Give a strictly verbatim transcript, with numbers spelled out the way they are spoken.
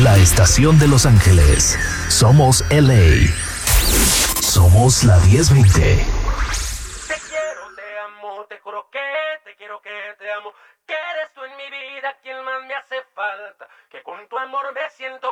La estación de Los Ángeles. Somos L A. Somos la diez veinte. Te quiero, te amo, te juro que te quiero, que te amo. Que eres tú en mi vida quien más me hace falta. Que con tu amor me siento